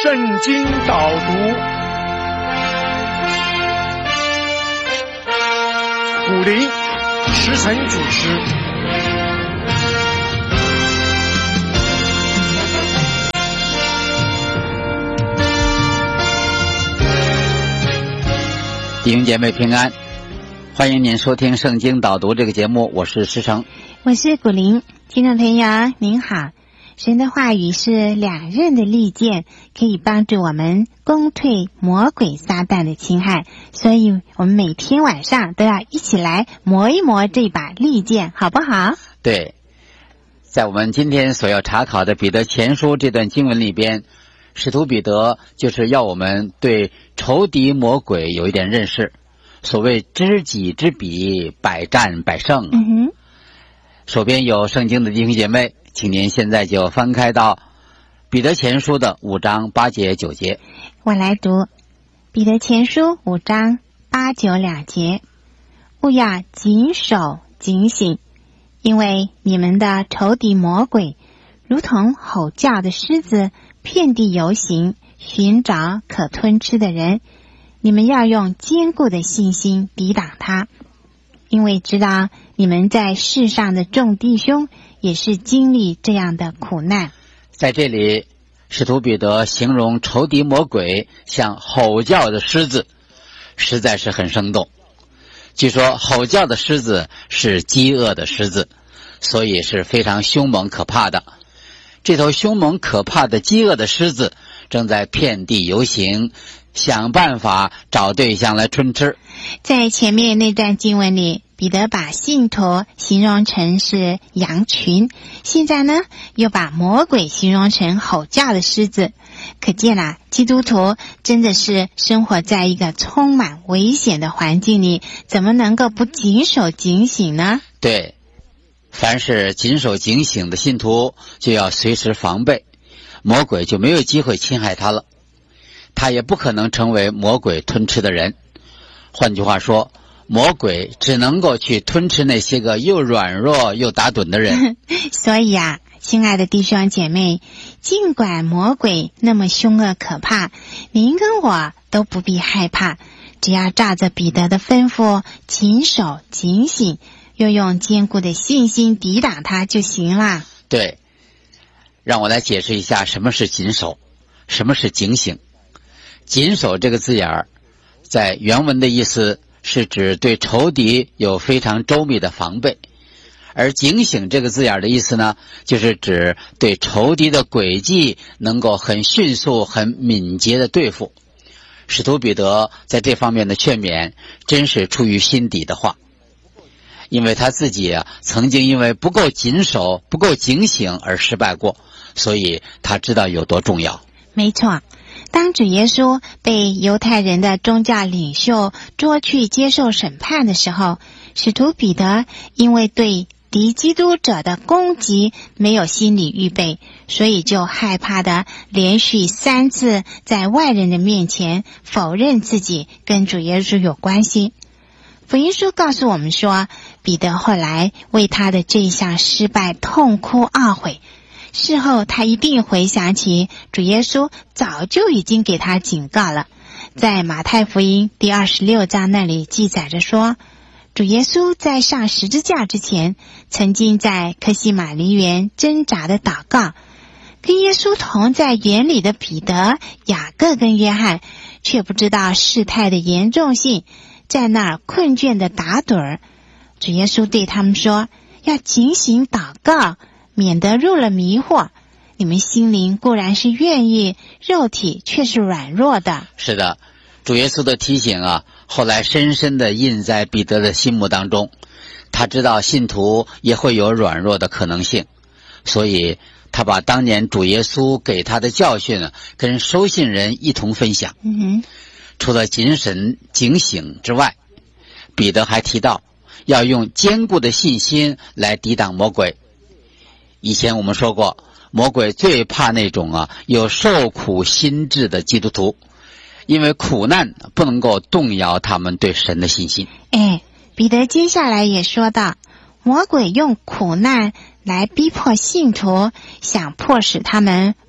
圣经导读，古林时晨主持。 弟兄姐妹平安，欢迎您收听圣经导读这个节目，我是石成， 我是古林。听众朋友您好，神的话语是两刃的利剑，可以帮助我们攻退魔鬼撒旦的侵害，所以我们每天晚上都要一起来磨一磨这把利剑，好不好？ 对，在我们今天所要查考的彼得前书这段经文里边，使徒彼得就是要我们对仇敌魔鬼有一点认识，所谓知己知彼，百战百胜。手边有圣经的弟兄姐妹，请您现在就翻开到彼得前书的5章8节9节。 我来读彼得前书5章8、9两节。务要谨守警醒，因为你们的仇敌魔鬼如同吼叫的狮子，遍地游行，寻找可吞吃的人。你们要用坚固的信心抵挡他，因为知道你们在世上的众弟兄也是经历这样的苦难。 在这里，使徒彼得形容仇敌魔鬼像吼叫的狮子，实在是很生动。据说吼叫的狮子是饥饿的狮子，所以是非常凶猛可怕的。这头凶猛可怕的饥饿的狮子正在遍地游行，想办法找对象来吞吃。 在前面那段经文里，彼得把信徒形容成是羊群，现在呢又把魔鬼形容成吼叫的狮子。可见啦，基督徒真的是生活在一个充满危险的环境里，怎么能够不谨守警醒呢？ 对，凡是谨守警醒的信徒就要随时防备，魔鬼就没有机会侵害他了，他也不可能成为魔鬼吞吃的人。换句话说，魔鬼只能够去吞吃那些个又软弱又打盹的人。 所以啊，亲爱的弟兄姐妹，尽管魔鬼那么凶恶可怕，您跟我都不必害怕，只要照着彼得的吩咐谨守警醒，又用坚固的信心抵挡它就行了。 对，让我来解释一下什么是谨守，什么是警醒。谨守这个字眼儿，在原文的意思是指对仇敌有非常周密的防备，而警醒这个字眼的意思呢，就是指对仇敌的诡计能够很迅速很敏捷的对付。使徒彼得在这方面的劝勉真是出于心底的话，因为他自己曾经因为不够谨守不够警醒而失败过，所以他知道有多重要。 没错，当主耶稣被犹太人的宗教领袖捉去接受审判的时候，使徒彼得因为对敌基督者的攻击没有心理预备，所以就害怕的连续3次在外人的面前否认自己跟主耶稣有关系。福音书告诉我们说，彼得后来为他的这一项失败痛哭懊悔，事后他一定回想起主耶稣早就已经给他警告了。在马太福音第26章那里记载着说，主耶稣在上十字架之前，曾经在客西马尼园挣扎的祷告。跟耶稣同在园里的彼得、雅各跟约翰却不知道事态的严重性，在那儿困倦的打盹儿。主耶稣对他们说，要警醒祷告，免得入了迷惑。你们心灵固然是愿意，肉体却是软弱的。 是的，主耶稣的提醒后来深深地印在彼得的心目当中。他知道信徒也会有软弱的可能性，所以他把当年主耶稣给他的教训跟收信人一同分享。除了谨慎警醒之外，彼得还提到要用坚固的信心来抵挡魔鬼。以前我们说过，魔鬼最怕那种有受苦心志的基督徒，因为苦难不能够动摇他们对神的信心。 彼得接下来也说到，魔鬼用苦难来逼迫信徒，想迫使他们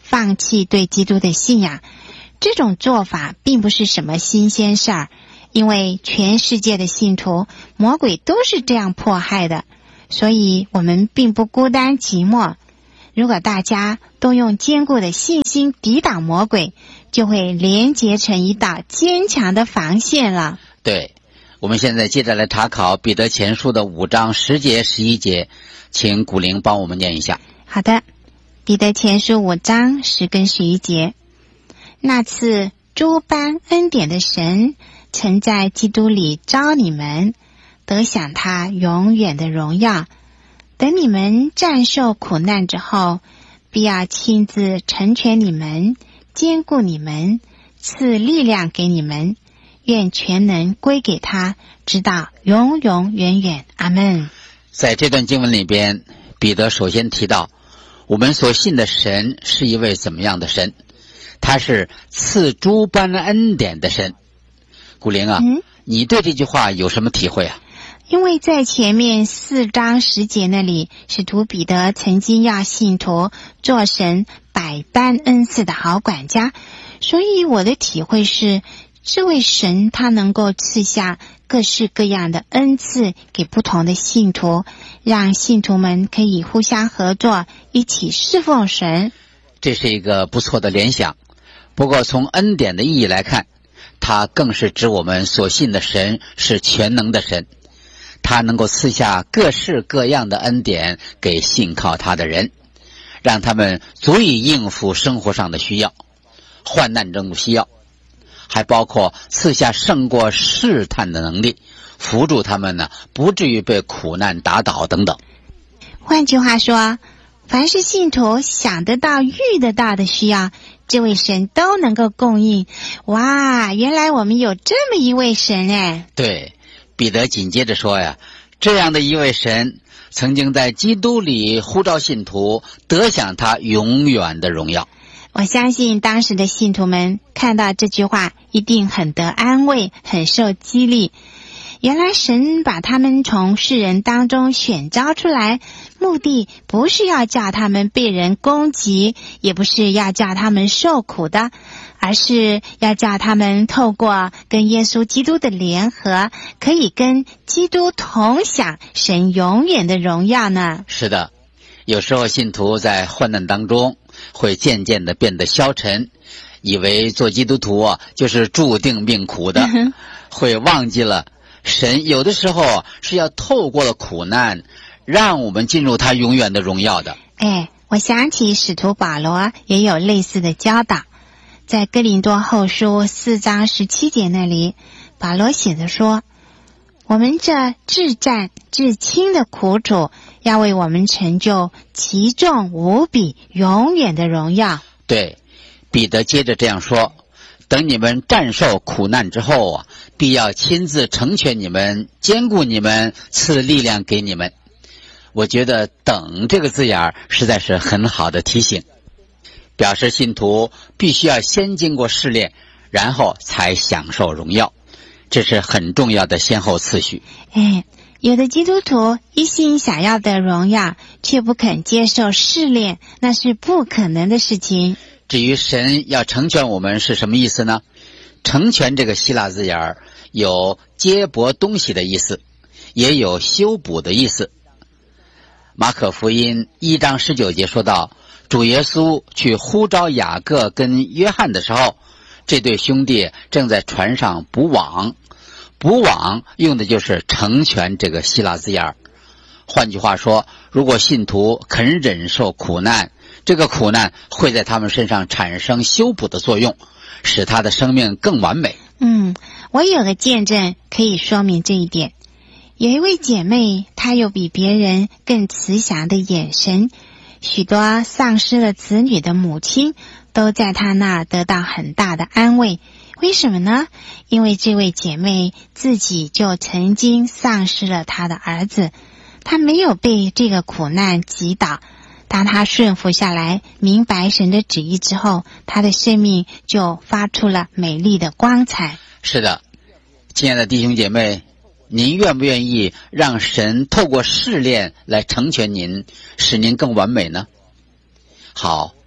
放弃对基督的信仰。这种做法并不是什么新鲜事儿，因为全世界的信徒，魔鬼都是这样迫害的，所以我们并不孤单寂寞。如果大家都用坚固的信心抵挡魔鬼，就会连结成一道坚强的防线了。 对，我们现在接着来查考彼得前书的5章10节11节，请古玲帮我们念一下。 好的，彼得前书5章10跟11节，那次诸般恩典的神，曾在基督里召你们，得享他永远的荣耀。等你们战胜苦难之后，必要亲自成全你们，坚固你们，赐力量给你们，愿全能归给他，直到永永远远。阿们。 在这段经文里边，彼得首先提到我们所信的神是一位怎么样的神，他是赐诸般恩典的神。古玲啊，你对这句话有什么体会啊？ 因为在前面4章10节那里，使徒彼得曾经要信徒做神百般恩赐的好管家，所以我的体会是，这位神他能够赐下各式各样的恩赐给不同的信徒，让信徒们可以互相合作，一起侍奉神。 这是一个不错的联想。不过从恩典的意义来看，它更是指我们所信的神是全能的神，他能够赐下各式各样的恩典给信靠他的人，让他们足以应付生活上的需要、患难中的需要，还包括赐下胜过试探的能力，扶助他们呢，不至于被苦难打倒等等。 换句话说，凡是信徒想得到、遇得到的需要，这位神都能够供应。哇，原来我们有这么一位神哎！ 对，彼得紧接着说呀，这样的一位神曾经在基督里呼召信徒得享他永远的荣耀。 我相信当时的信徒们看到这句话一定很得安慰，很受激励。原来神把他们从世人当中选召出来，目的不是要叫他们被人攻击，也不是要叫他们受苦的，而是要叫他们透过跟耶稣基督的联合，可以跟基督同享神永远的荣耀呢。 是的，有时候信徒在患难当中会渐渐的变得消沉，以为做基督徒就是注定命苦的，会忘记了神有的时候是要透过了苦难让我们进入他永远的荣耀的。 我想起使徒保罗也有类似的教导，在哥林多后书4章17节那里，保罗写着说，我们这至战至轻的苦主，要为我们成就奇重无比永远的荣耀。 对，彼得接着这样说，等你们战胜苦难之后必要亲自成全你们，坚固你们，赐力量给你们。我觉得等这个字眼实在是很好的提醒，表示信徒必须要先经过试炼，然后才享受荣耀，这是很重要的先后次序。 有的基督徒一心想要得荣耀，却不肯接受试炼，那是不可能的事情。 至于神要成全我们是什么意思呢？成全这个希腊字眼有接驳东西的意思，也有修补的意思。马可福音1章19节说到，主耶稣去呼召雅各跟约翰的时候，这对兄弟正在船上补网，补网用的就是成全这个希腊字眼。换句话说，如果信徒肯忍受苦难，这个苦难会在他们身上产生修补的作用，使他的生命更完美。 我有个见证可以说明这一点。有一位姐妹，她有比别人更慈祥的眼神，许多丧失了子女的母亲都在她那得到很大的安慰。为什么呢？因为这位姐妹自己就曾经丧失了她的儿子，她没有被这个苦难击倒。当她顺服下来，明白神的旨意之后，她的生命就发出了美丽的光彩。 是的，亲爱的弟兄姐妹，您愿不愿意让神透过试炼来成全您，使您更完美呢？好，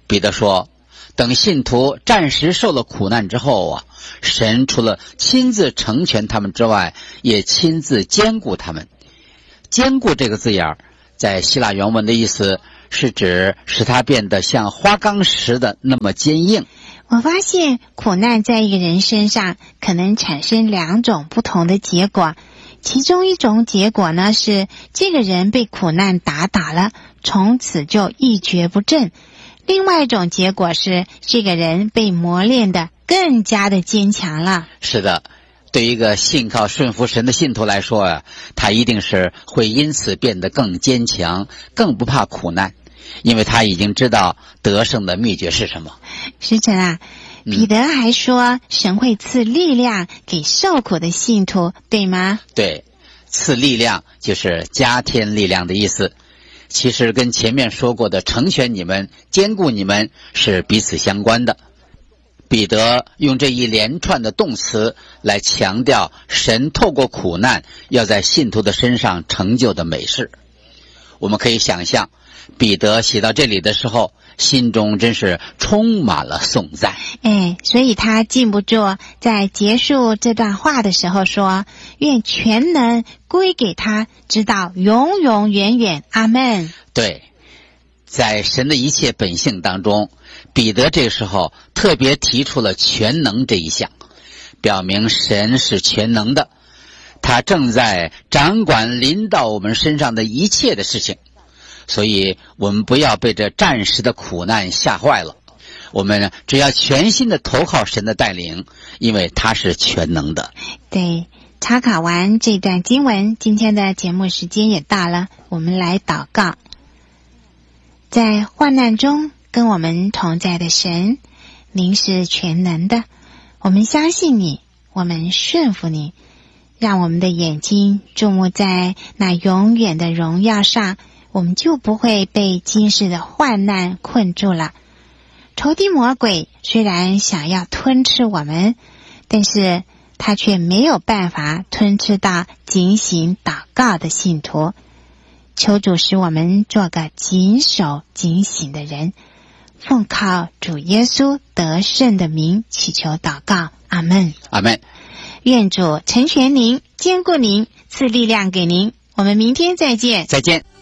彼得说，等信徒暂时受了苦难之后啊，神除了亲自成全他们之外，也亲自坚固他们。坚固这个字眼在希腊原文的意思是指使它变得像花岗石的那么坚硬。 我发现苦难在一个人身上可能产生两种不同的结果，其中一种结果呢是这个人被苦难打倒了，从此就一蹶不振；另外一种结果是这个人被磨练得更加的坚强了。 是的，对于一个信靠顺服神的信徒来说啊，他一定是会因此变得更坚强，更不怕苦难，因为他已经知道得胜的秘诀是什么。 师承啊，彼得还说神会赐力量给受苦的信徒，对吗？ 对，赐力量就是加添力量的意思。其实跟前面说过的成全你们、坚固你们是彼此相关的。彼得用这一连串的动词来强调神透过苦难要在信徒的身上成就的美事。我们可以想象，彼得写到这里的时候，心中真是充满了颂赞。 所以他禁不住在结束这段话的时候说，愿全能归给他，直到永永远远。阿们。 对，在神的一切本性当中，彼得这个时候特别提出了全能这一项，表明神是全能的，他正在掌管临到我们身上的一切的事情。所以我们不要被这暂时的苦难吓坏了，我们只要全心的投靠神的带领，因为他是全能的。 对，查考完这段经文，今天的节目时间也到了，我们来祷告。在患难中跟我们同在的神，您是全能的，我们相信你，我们顺服你，让我们的眼睛注目在那永远的荣耀上，我们就不会被今世的患难困住了。仇敌魔鬼虽然想要吞吃我们，但是他却没有办法吞吃到警醒祷告的信徒。求主使我们做个谨守警醒的人，奉靠主耶稣得胜的名祈求祷告，阿们。 阿们。 愿主成全您，坚固您，赐力量给您。我们明天再见。 再见。